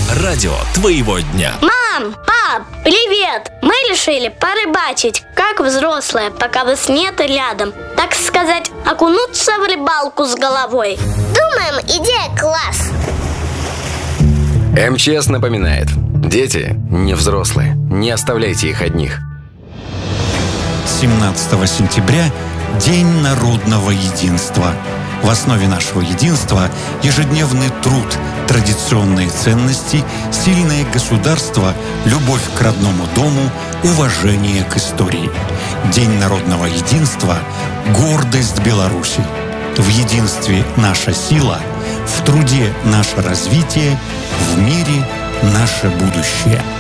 Радио твоего дня. Мам, пап, привет! Мы решили порыбачить, как взрослые, пока вас нет рядом. Так сказать, окунуться в рыбалку с головой. Думаем, идея класс. МЧС напоминает: дети не взрослые, не оставляйте их одних. 17 сентября – День народного единства. В основе нашего единства – ежедневный труд, традиционные ценности, сильное государство, любовь к родному дому, уважение к истории. День народного единства – гордость Беларуси. В единстве наша сила, в труде наше развитие, в мире наше будущее.